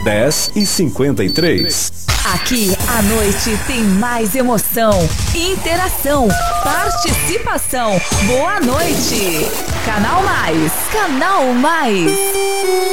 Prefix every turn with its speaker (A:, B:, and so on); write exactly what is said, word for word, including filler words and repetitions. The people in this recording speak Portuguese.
A: dez e cinquenta e três.
B: Aqui a noite tem mais emoção, interação, participação. Boa noite. Canal Mais. Canal Mais.